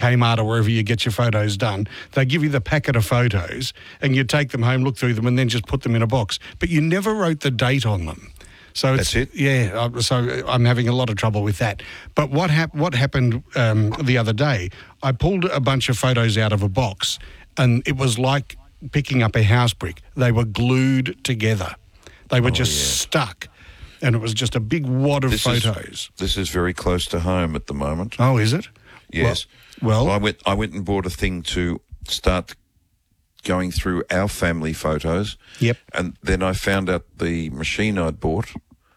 Kmart or wherever you get your photos done. They give you the packet of photos and you take them home, look through them and then just put them in a box. But you never wrote the date on them. So That's it? Yeah, so I'm having a lot of trouble with that. But what happened the other day, I pulled a bunch of photos out of a box and it was like picking up a house brick. They were glued together. They were stuck. And it was just a big wad of photos. This is very close to home at the moment. Oh, is it? Yes. Well, I went and bought a thing to start going through our family photos. Yep. And then I found out the machine I'd bought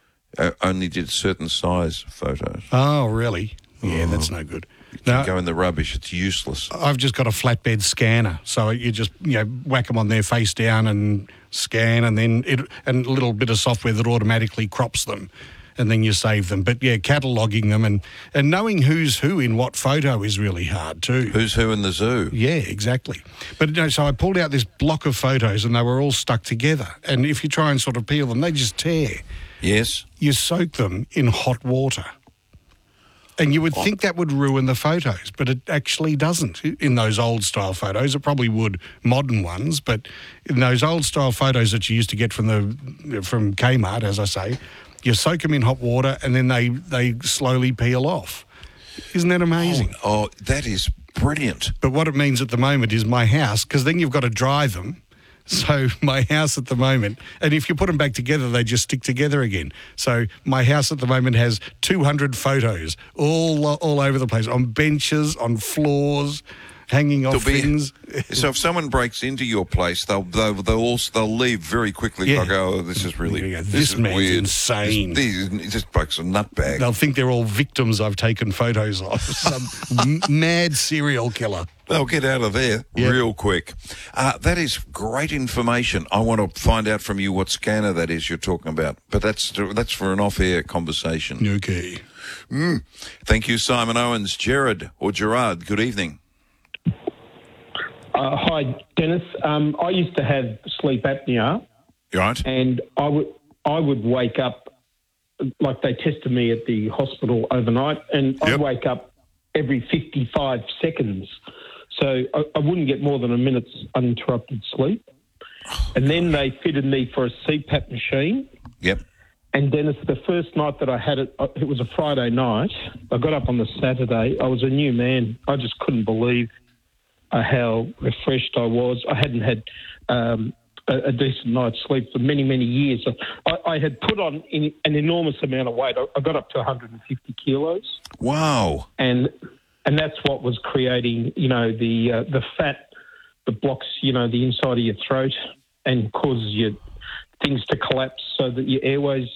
only did certain size photos. Oh, really? Yeah, that's no good. Now, go in the rubbish. It's useless. I've just got a flatbed scanner, so you just whack them on there face down and scan, and then and a little bit of software that automatically crops them, and then you save them. But cataloguing them and knowing who's who in what photo is really hard too. Who's who in the zoo? Yeah, exactly. But so I pulled out this block of photos, and they were all stuck together. And if you try and sort of peel them, they just tear. Yes. You soak them in hot water. And you would think that would ruin the photos, but it actually doesn't. In those old-style photos, it probably would modern ones, but in those old-style photos that you used to get from Kmart, as I say, you soak them in hot water and then they slowly peel off. Isn't that amazing? Oh, that is brilliant. But what it means at the moment is my house, because then you've got to dry them. So my house at the moment, and if you put them back together, they just stick together again. So my house at the moment has 200 photos all over the place, on benches, on floors, hanging off things. So if someone breaks into your place, they'll leave very quickly. Yeah. They'll go, oh, this is really this is man's weird. Insane. This bloke's a nutbag. They'll think they're all victims I've taken photos of. Some mad serial killer. They'll get out of there real quick. That is great information. I want to find out from you what scanner that is you're talking about. But that's for an off-air conversation. Okay. Thank you, Simon Owens. Gerard, good evening. Hi, Dennis. I used to have sleep apnea. Right. And I would wake up, like they tested me at the hospital overnight, and I'd wake up every 55 seconds. So I wouldn't get more than a minute's uninterrupted sleep. And then they fitted me for a CPAP machine. Yep. And Dennis, the first night that I had it, it was a Friday night. I got up on the Saturday. I was a new man. I just couldn't believe how refreshed I was. I hadn't had a decent night's sleep for many, many years. I had put on an enormous amount of weight. I got up to 150 kilos. Wow. And that's what was creating, the fat that blocks, the inside of your throat and causes your things to collapse so that your airways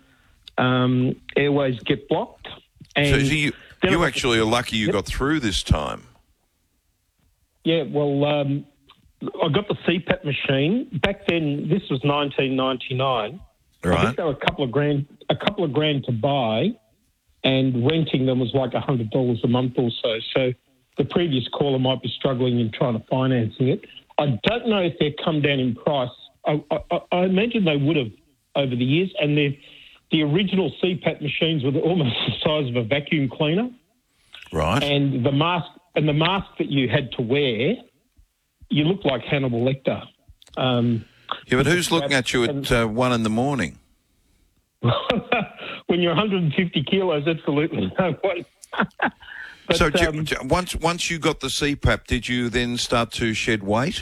get blocked. And so you actually are lucky you got through this time. Yeah, well, I got the CPAP machine. Back then, this was 1999. Right. I think they were a couple of grand to buy, and renting them was like $100 a month or so. So the previous caller might be struggling in trying to financing it. I don't know if they've come down in price. I imagine they would have over the years, and the original CPAP machines were almost the size of a vacuum cleaner. Right. And the mask that you had to wear, you looked like Hannibal Lecter. But who's looking at you at 1 in the morning? When you're 150 kilos, absolutely no one. But, so once you got the CPAP, did you then start to shed weight?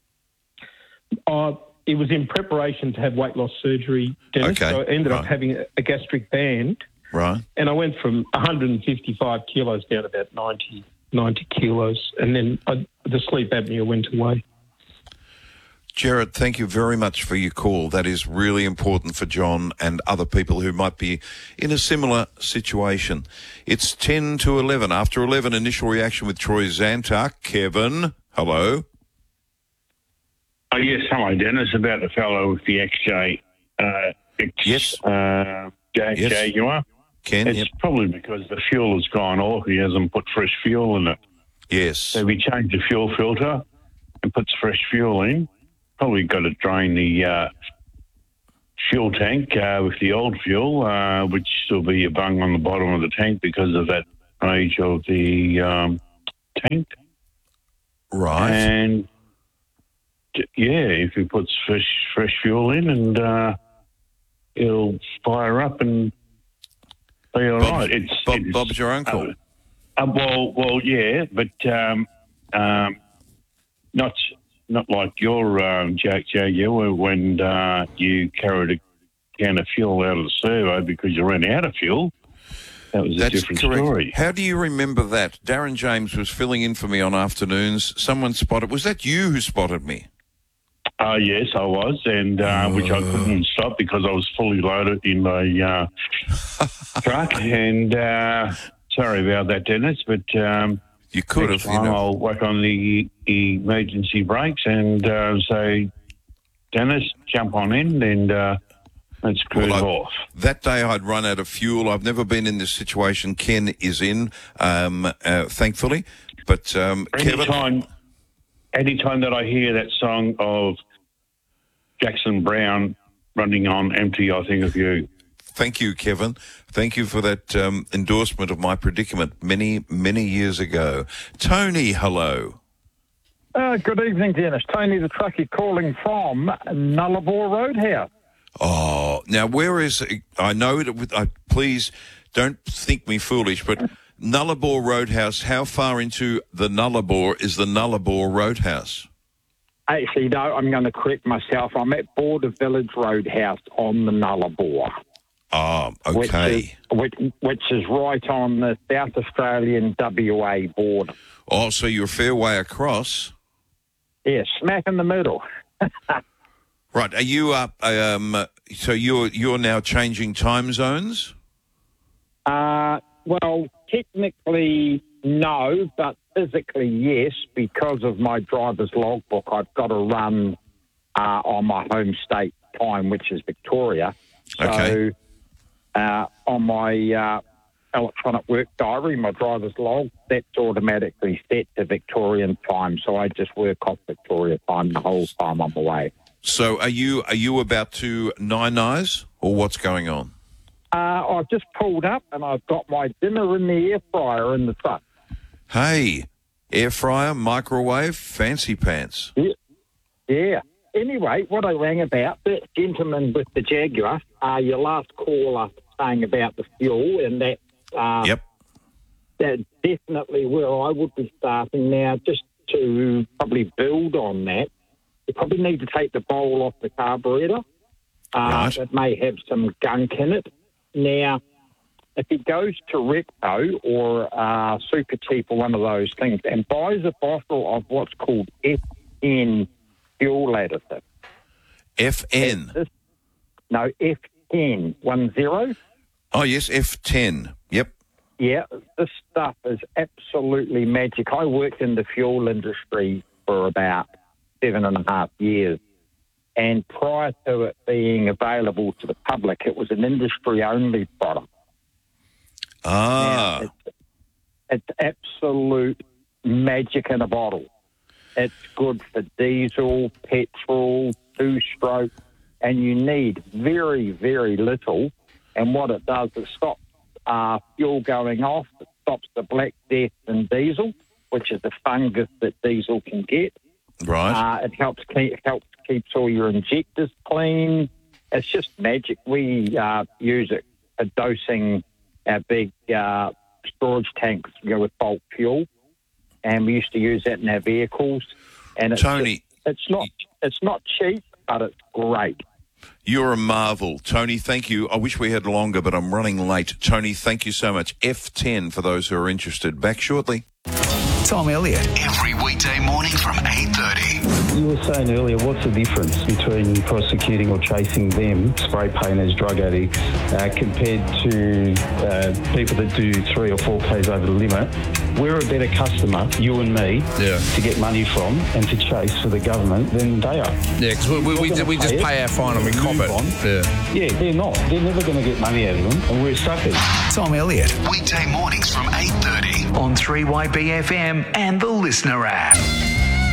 It was in preparation to have weight loss surgery, Dennis. Okay. So I ended up having a gastric band. Right. And I went from 155 kilos down to about 90 kilos, and then the sleep apnea went away. Gerard, thank you very much for your call. That is really important for John and other people who might be in a similar situation. It's 10 to 11. After 11, initial reaction with Troy Zantuck. Kevin, hello. Oh, yes, hello, Dennis. About the fellow with the XJ. Yes. Jaguar. Ken, it's probably because the fuel has gone off. He hasn't put fresh fuel in it. Yes. So we changed the fuel filter and puts fresh fuel in. Probably got to drain the fuel tank with the old fuel, which will be a bung on the bottom of the tank because of that age of the tank. Right. And if he puts fresh fuel in, and it'll fire up and be all right. Bob's your uncle. Well, yeah, but not like your Jack Jaguar when you carried a can of fuel out of the servo because you ran out of fuel. That was a different story. How do you remember that? Darren James was filling in for me on afternoons. Someone spotted. Was that you who spotted me? Yes, I was, and which I couldn't stop because I was fully loaded in my truck. And sorry about that, Dennis, but you could have. I'll work on the emergency brakes and say, Dennis, jump on in and let's cruise off. That day I'd run out of fuel. I've never been in this situation. Ken is in, thankfully. But Kevin, anytime that I hear that song of Jackson Brown running on empty, I think of you. Thank you, Kevin. Thank you for that endorsement of my predicament many, many years ago. Tony, hello. Good evening, Dennis. Tony the truckie calling from Nullarbor Roadhouse. Oh, now where is... I know that... please don't think me foolish, but Nullarbor Roadhouse, how far into the Nullarbor is the Nullarbor Roadhouse? Actually, no, I'm going to correct myself. I'm at Border Village Roadhouse on the Nullarbor. Oh, okay. Which is right on the South Australian WA border. Oh, so you're a fair way across. Yeah, smack in the middle. Right. Are you so you're now changing time zones? Well, technically no, but physically yes, because of my driver's logbook. I've got to run on my home state time, which is Victoria. Okay. So on my electronic work diary, my driver's log, that's automatically set to Victorian time. So I just work off Victoria time the whole time I'm away. So are you about to nine-eyes, or what's going on? I've just pulled up and I've got my dinner in the air fryer in the truck. Hey, air fryer, microwave, fancy pants. Yeah. Anyway, what I rang about, that gentleman with the Jaguar, your last caller saying about the fuel, and that yep. That's definitely where I would be starting now, just to probably build on that. You probably need to take the bowl off the carburetor. Right. It may have some gunk in it. Now, if he goes to Repco or Super Cheap or one of those things and buys a bottle of what's called FN fuel additive. FN? No, F10, 10. Oh, yes, F10. Yep. Yeah, this stuff is absolutely magic. I worked in the fuel industry for about 7.5 years. And prior to it being available to the public, it was an industry-only product. Ah. Now, it's absolute magic in a bottle. It's good for diesel, petrol, two-stroke, and you need very, very little. And what it does is stop fuel going off. It stops the black death in diesel, which is the fungus that diesel can get. Right. It helps keeps all your injectors clean. It's just magic. We use it for dosing our big storage tanks, with bulk fuel, and we used to use that in our vehicles. And Tony, it's not cheap, but it's great. You're a marvel. Tony, thank you. I wish we had longer, but I'm running late. Tony, thank you so much. F10 for those who are interested. Back shortly. Tom Elliott. Every weekday morning from 8:30. You were saying earlier, what's the difference between prosecuting or chasing them, spray painters, drug addicts, compared to people that do 3 or 4 Ks over the limit? We're a better customer, you and me, to get money from and to chase for the government than they are. Yeah, because we just pay our fine and we cop it. Yeah, they're not. They're never going to get money out of them, and we're suckers. Tom Elliott. Weekday mornings from 8:30 on 3YBFM and the Listener app.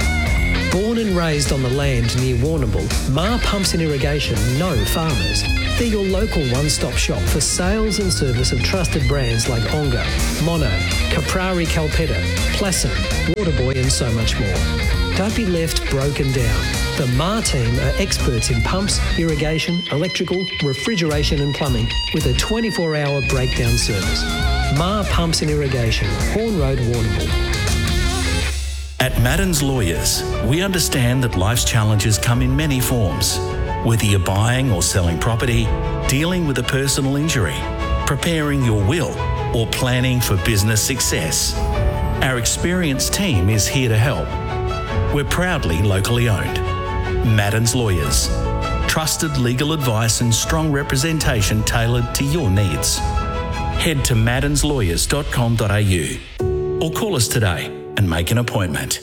Born and raised on the land near Warrnambool, Ma Pumps and Irrigation know farmers. They're your local one-stop shop for sales and service of trusted brands like Onga, Mono, Caprari Calpetta, Plasson, Waterboy and so much more. Don't be left broken down. The MAR team are experts in pumps, irrigation, electrical, refrigeration and plumbing with a 24-hour breakdown service. MAR Pumps and Irrigation, Horn Road, Warrnambool. At Madden's Lawyers, we understand that life's challenges come in many forms. Whether you're buying or selling property, dealing with a personal injury, preparing your will, or planning for business success, our experienced team is here to help. We're proudly locally owned. Madden's Lawyers. Trusted legal advice and strong representation tailored to your needs. Head to maddenslawyers.com.au or call us today and make an appointment.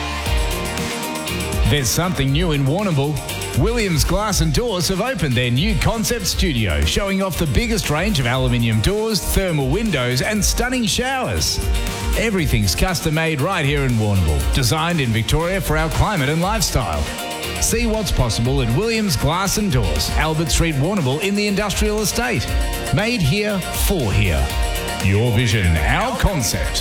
There's something new in Warrnambool. Williams Glass and Doors have opened their new concept studio, showing off the biggest range of aluminium doors, thermal windows and stunning showers. Everything's custom made right here in Warrnambool, designed in Victoria for our climate and lifestyle. See what's possible at Williams Glass and Doors, Albert Street, Warrnambool in the Industrial Estate. Made here for here. Your vision, our concept.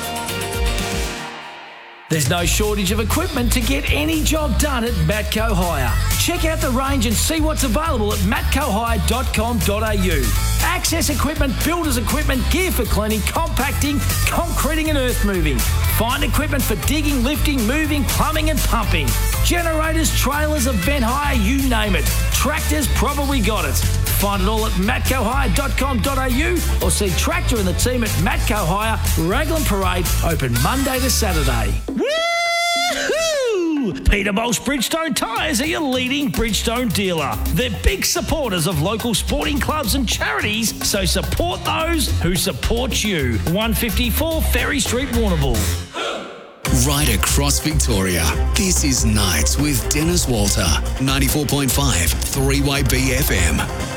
There's no shortage of equipment to get any job done at Matco Hire. Check out the range and see what's available at matcohire.com.au. Access equipment, builders equipment, gear for cleaning, compacting, concreting and earth moving. Find equipment for digging, lifting, moving, plumbing and pumping. Generators, trailers, event hire, you name it. Tractors probably got it. Find it all at matcohire.com.au or see Tractor and the team at Matco Hire, Raglan Parade, open Monday to Saturday. Woo-hoo! Peterbolt's Bridgestone Tyres are your leading Bridgestone dealer. They're big supporters of local sporting clubs and charities, so support those who support you. 154 Ferry Street, Warrnambool. Right across Victoria, this is Nights with Dennis Walter, 94.5 3YB FM.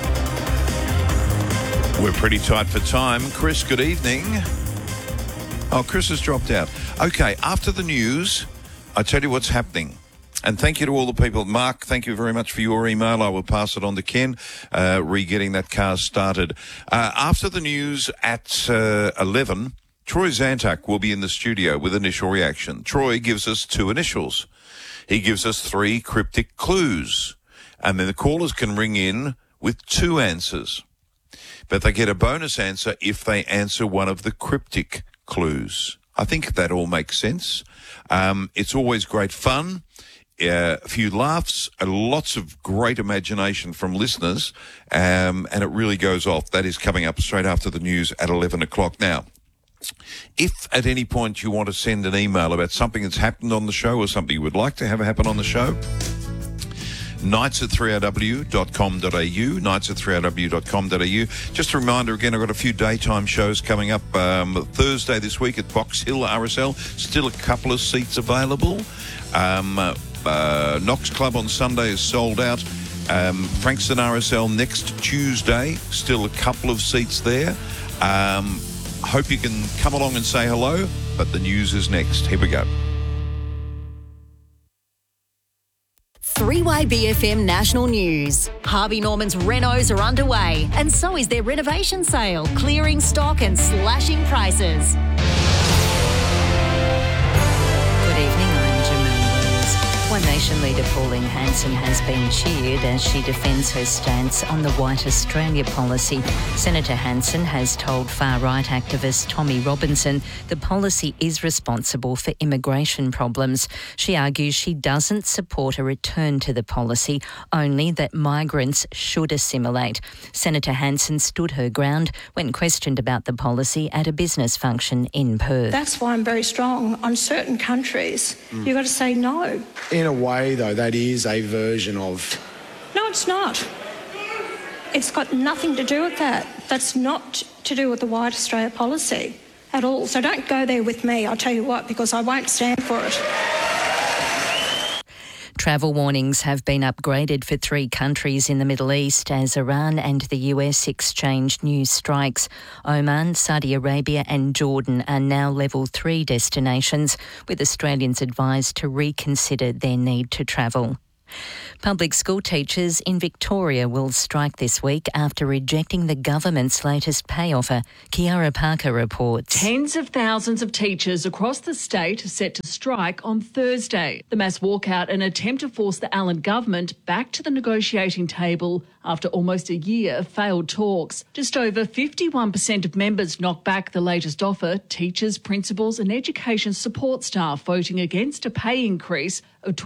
We're pretty tight for time. Chris, good evening. Oh, Chris has dropped out. Okay, after the news, I tell you what's happening. And thank you to all the people. Mark, thank you very much for your email. I will pass it on to Ken, re-getting that car started. After the news at 11, Troy Zantuck will be in the studio with initial reaction. Troy gives us 2 initials. He gives us 3 cryptic clues. And then the callers can ring in with 2 answers. But they get a bonus answer if they answer one of the cryptic clues. I think that all makes sense. It's always great fun, a few laughs, lots of great imagination from listeners, and it really goes off. That is coming up straight after the news at 11 o'clock. Now, if at any point you want to send an email about something that's happened on the show or something you would like to have happen on the show, nights@3rw.com.au, nights@3rw.com.au. Just a reminder again, I've got a few daytime shows coming up. Thursday this week at Box Hill RSL, still a couple of seats available. Knox Club on Sunday is sold out. Frankston RSL next Tuesday, still a couple of seats there. Hope you can come along and say hello, but the news is next. Here we go. 3YBFM National News. Harvey Norman's renos are underway, and so is their renovation sale, clearing stock and slashing prices. Good evening, I'm Jermaine Williams. One Nation leader Pauline Hanson has been cheered as she defends her stance on the White Australia policy. Senator Hanson has told far-right activist Tommy Robinson the policy is responsible for immigration problems. She argues she doesn't support a return to the policy, only that migrants should assimilate. Senator Hanson stood her ground when questioned about the policy at a business function in Perth. That's why I'm very strong. On certain countries, you've got to say no. In a way, though, that is a version of... No, it's not. It's got nothing to do with that. That's not to do with the White Australia policy at all. So don't go there with me, I'll tell you what, because I won't stand for it. Travel warnings have been upgraded for 3 countries in the Middle East as Iran and the US exchanged new strikes. Oman, Saudi Arabia and Jordan are now level 3 destinations, with Australians advised to reconsider their need to travel. Public school teachers in Victoria will strike this week after rejecting the government's latest pay offer. Kiara Parker reports. Tens of thousands of teachers across the state are set to strike on Thursday. The mass walkout, an attempt to force the Allen government back to the negotiating table after almost a year of failed talks. Just over 51% of members knocked back the latest offer, teachers, principals and education support staff voting against a pay increase of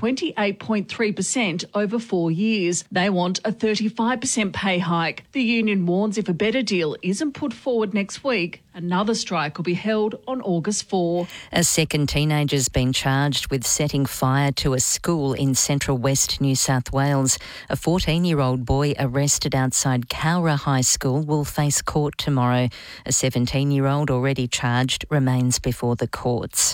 28.3% over 4 years. They want a 35% pay hike. The union warns if a better deal isn't put forward next week, another strike will be held on August 4. A second teenager's been charged with setting fire to a school in central west New South Wales. A 14-year-old boy arrested outside Cowra High School will face court tomorrow. A 17-year-old already charged remains before the courts.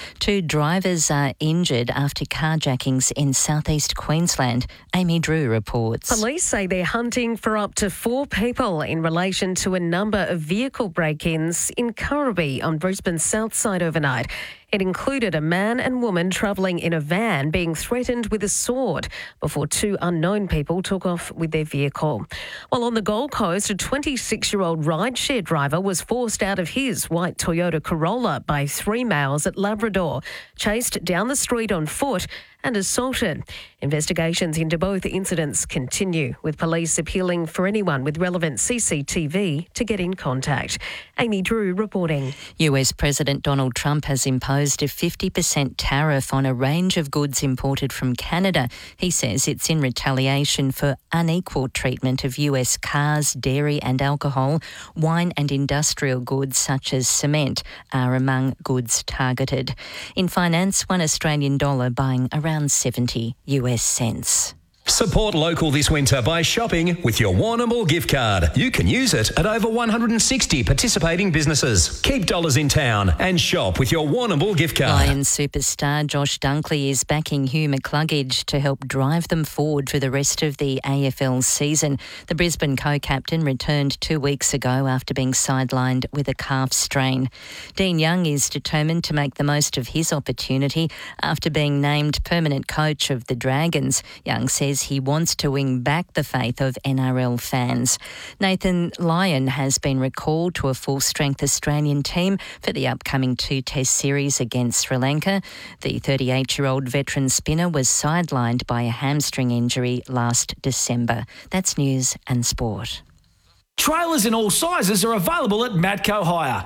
2 drivers are injured after carjackings in southeast Queensland. Amy Drew reports. Police say they're hunting for up to 4 people in relation to a number of vehicle break-ins in Currabee on Brisbane's south side overnight. It included a man and woman travelling in a van being threatened with a sword before 2 unknown people took off with their vehicle. While on the Gold Coast, a 26-year-old rideshare driver was forced out of his white Toyota Corolla by 3 males at Labrador, chased down the street on foot and assaulted. Investigations into both incidents continue, with police appealing for anyone with relevant CCTV to get in contact. Amy Drew reporting. US President Donald Trump has imposed a 50% tariff on a range of goods imported from Canada. He says it's in retaliation for unequal treatment of US cars, dairy and alcohol. Wine and industrial goods such as cement are among goods targeted. In finance, $1 Australian buying around 70 US cents. Support local this winter by shopping with your Warrnambool gift card. You can use it at over 160 participating businesses. Keep dollars in town and shop with your Warrnambool gift card. Lions superstar Josh Dunkley is backing Hugh McCluggage to help drive them forward for the rest of the AFL season. The Brisbane co-captain returned 2 weeks ago after being sidelined with a calf strain. Dean Young is determined to make the most of his opportunity after being named permanent coach of the Dragons. Young says he wants to win back the faith of NRL fans. Nathan Lyon has been recalled to a full-strength Australian team for the upcoming 2-test series against Sri Lanka. The 38-year-old veteran spinner was sidelined by a hamstring injury last December. That's news and sport. Trailers in all sizes are available at Matco Hire.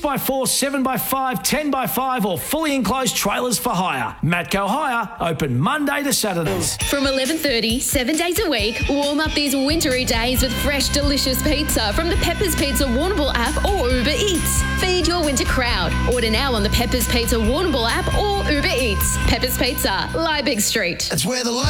6x4, 7x5, 10x5 or fully enclosed trailers for hire. Matco Hire, open Monday to Saturdays. From 11:30, 7 days a week, warm up these wintry days with fresh, delicious pizza from the Peppers Pizza Warrnambool app or Uber Eats. Feed your winter crowd. Order now on the Peppers Pizza Warrnambool app or Uber Eats. Peppers Pizza, Liebig Street. It's where the